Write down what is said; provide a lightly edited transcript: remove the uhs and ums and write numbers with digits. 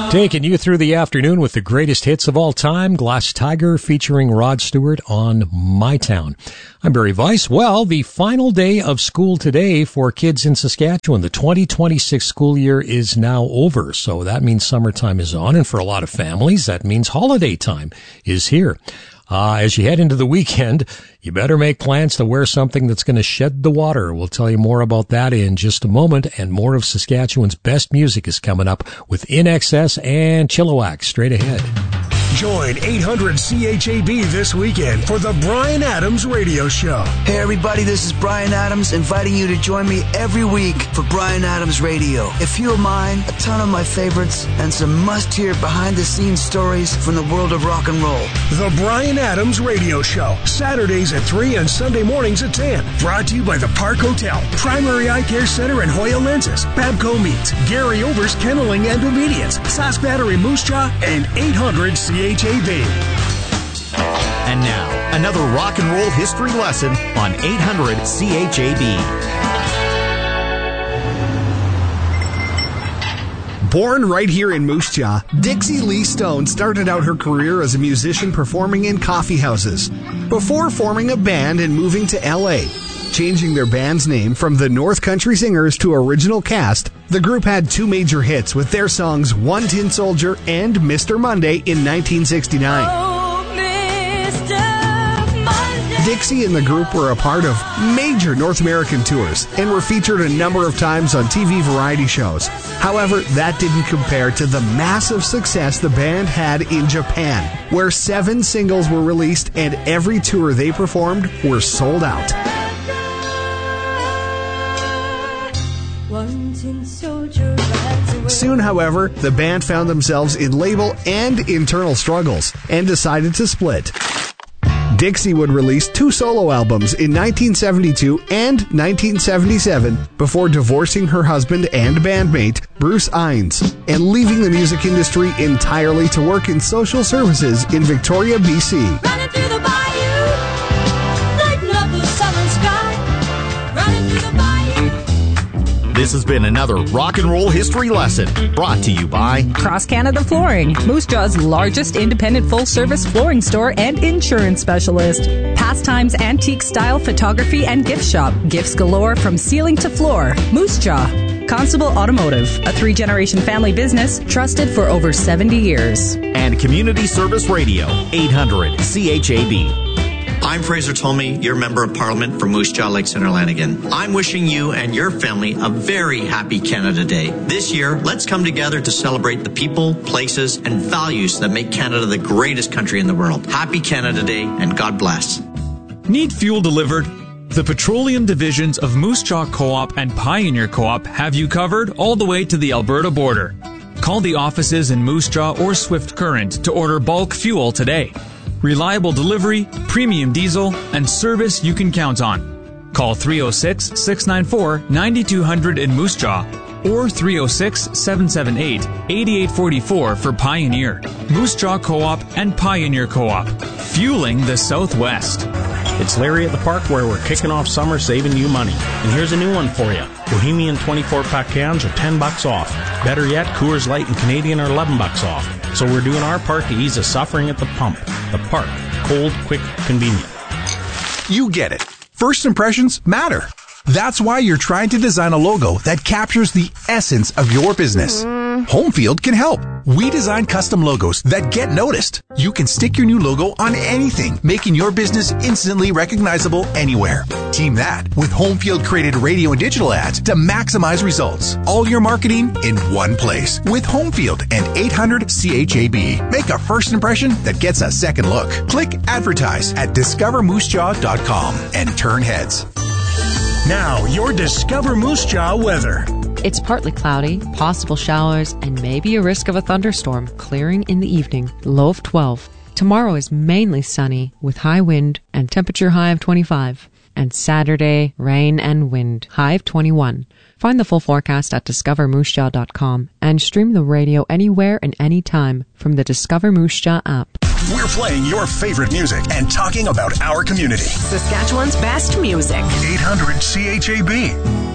Taking you through the afternoon with the greatest hits of all time, Glass Tiger featuring Rod Stewart on My Town. I'm Barry Weiss. Well, the final day of school today for kids in Saskatchewan. The 2026 school year is now over, so that means summertime is on, and for a lot of families, that means holiday time is here. As you head into the weekend, you better make plans to wear something that's going to shed the water. We'll tell you more about that in just a moment, and more of Saskatchewan's best music is coming up with INXS and Chilliwack straight ahead. Join 800 CHAB this weekend for the Bryan Adams Radio Show. Hey everybody, this is Bryan Adams inviting you to join me every week for Bryan Adams Radio. A few of mine, a ton of my favorites, and some must-hear behind-the-scenes stories from the world of rock and roll. The Bryan Adams Radio Show, Saturdays at 3 and Sunday mornings at 10. Brought to you by the Park Hotel, Primary Eye Care Center and Hoya Lenses, Babco Meats, Gary Over's Kenneling and Obedience, Sask Battery Moose Jaw, and 800 CHAB. And now, another rock and roll history lesson on 800 CHAB. Born right here in Moose Jaw, Dixie Lee Stone started out her career as a musician performing in coffee houses before forming a band and moving to L.A. Changing their band's name from the North Country Singers to Original Cast, the group had two major hits with their songs One Tin Soldier and Mr. Monday in 1969. Oh, Mr. Monday. Dixie and the group were a part of major North American tours and were featured a number of times on TV variety shows. However, that didn't compare to the massive success the band had in Japan, where 7 singles were released and every tour they performed were sold out. Soon, however, the band found themselves in label and internal struggles and decided to split. Dixie would release 2 solo albums in 1972 and 1977 before divorcing her husband and bandmate, Bruce Ines, and leaving the music industry entirely to work in social services in Victoria, BC. Running through the bayou, lighting up the southern sky. Running through the bayou. This has been another rock and roll history lesson brought to you by Cross Canada Flooring, Moose Jaw's largest independent full-service flooring store and insurance specialist. Pastimes Antique Style Photography and Gift Shop. Gifts galore from ceiling to floor. Moose Jaw. Constable Automotive, a 3-generation family business trusted for over 70 years. And Community Service Radio, 800 CHAB. I'm Fraser Tolmie, your Member of Parliament for Moose Jaw, Lake Center, Lanigan. I'm wishing you and your family a very happy Canada Day. This year, let's come together to celebrate the people, places, and values that make Canada the greatest country in the world. Happy Canada Day, and God bless. Need fuel delivered? The petroleum divisions of Moose Jaw Co-op and Pioneer Co-op have you covered all the way to the Alberta border. Call the offices in Moose Jaw or Swift Current to order bulk fuel today. Reliable delivery, premium diesel, and service you can count on. Call 306-694-9200 in Moose Jaw or 306-778-8844 for Pioneer. Moose Jaw Co-op and Pioneer Co-op. Fueling the Southwest. It's Larry at the Park where we're kicking off summer saving you money. And here's a new one for you. Bohemian 24-pack cans are $10 off. Better yet, Coors Light and Canadian are $11 off. So we're doing our part to ease the suffering at the pump. The Park. Cold, quick, convenient. You get it. First impressions matter. That's why you're trying to design a logo that captures the essence of your business. Homefield can help. We design custom logos that get noticed. You can stick your new logo on anything, making your business instantly recognizable anywhere. Team that with Homefield created radio and digital ads to maximize results. All your marketing in one place with Homefield and 800 CHAB. Make a first impression that gets a second look. Click advertise at discovermoosejaw.com and turn heads. Now, your Discover Moose Jaw weather. It's partly cloudy, possible showers, and maybe a risk of a thunderstorm, clearing in the evening, low of 12. Tomorrow is mainly sunny, with high wind and temperature high of 25. And Saturday, rain and wind, high of 21. Find the full forecast at discovermoosejaw.com and stream the radio anywhere and anytime from the Discover Moose Jaw app. We're playing your favorite music and talking about our community. Saskatchewan's best music. 800 CHAB.